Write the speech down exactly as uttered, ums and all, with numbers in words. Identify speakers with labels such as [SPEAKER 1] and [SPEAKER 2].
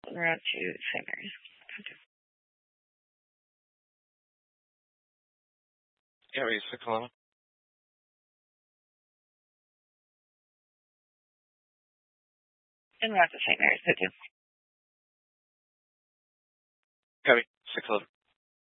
[SPEAKER 1] en route to Saint Mary's.
[SPEAKER 2] Area six eleven.
[SPEAKER 1] En route to Saint Mary's, I do.
[SPEAKER 2] Copy, six eleven.